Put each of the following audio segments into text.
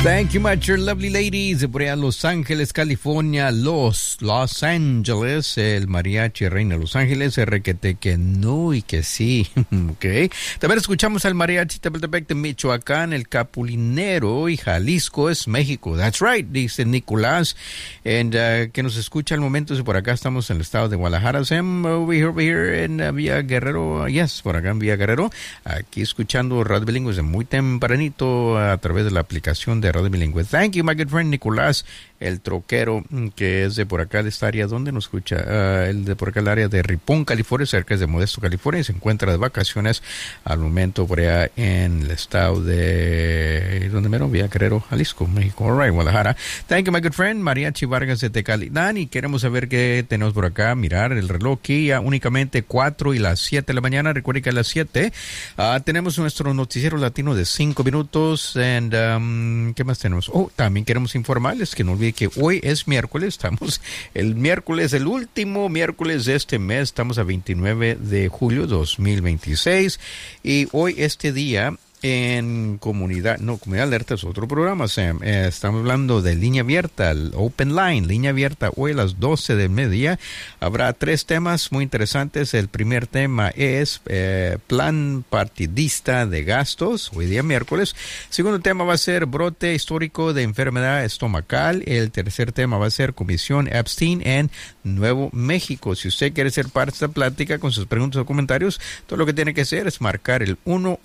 Thank you much, your lovely ladies. De por allá Los Ángeles, California, Los Angeles, el mariachi reina de Los Ángeles, requete que no y que sí. Okay. También escuchamos al mariachi Tepeltepec de Michoacán, el Capulinero y Jalisco es México. That's right, dice Nicolás. And que nos escucha al momento, si por acá estamos en el estado de Guadalajara. Sam, over here en Villa Guerrero. Yes, por acá en Villa Guerrero. Aquí escuchando Radio Bilingüe desde muy tempranito a través de la aplicación de Radio Bilingüe. Thank you, my good friend Nicolás, el troquero que es de por acá de esta área. ¿Dónde nos escucha? El de por acá, el área de Ripon, California, cerca de Modesto, California, y se encuentra de vacaciones al momento por allá en el estado de ¿dónde mero? Villa Guerrero, Jalisco, México. All right, Guadalajara. Thank you, my good friend Mariachi Vargas de Tecalitán, y queremos saber qué tenemos por acá. Mirar el reloj aquí, ya únicamente 4 y las 7 de la mañana. Recuerden que a las 7 tenemos nuestro noticiero latino de 5 minutos. And ¿qué más tenemos? También queremos informarles que no olviden que hoy es miércoles, estamos el miércoles, el último miércoles de este mes, estamos a 29 de julio 2026, y hoy este día en Comunidad Alerta es otro programa, Sam. Estamos hablando de línea abierta, el Open Line, línea abierta. Hoy a las 12 del mediodía habrá 3 temas muy interesantes. El primer tema es plan partidista de gastos, hoy día miércoles. El segundo tema va a ser brote histórico de enfermedad estomacal. El tercer tema va a ser Comisión Epstein en Nuevo México. Si usted quiere ser parte de esta plática con sus preguntas o comentarios, todo lo que tiene que hacer es marcar el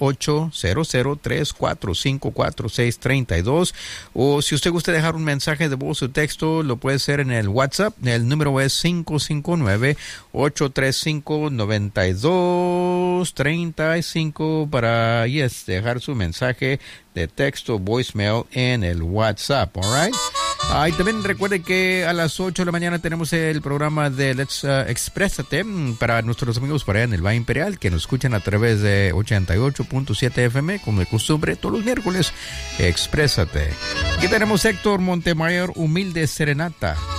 1-800-345-4632, o si usted gusta dejar un mensaje de voz o texto, lo puede hacer en el WhatsApp. El número es 559-835-9235 para dejar su mensaje de texto, voicemail en el WhatsApp. All right. Y también recuerde que a las 8 de la mañana tenemos el programa de Let's Exprésate para nuestros amigos por allá en el Valle Imperial, que nos escuchan a través de 88.7 FM, como de costumbre, todos los miércoles. Exprésate. Aquí tenemos Héctor Montemayor, Humilde Serenata.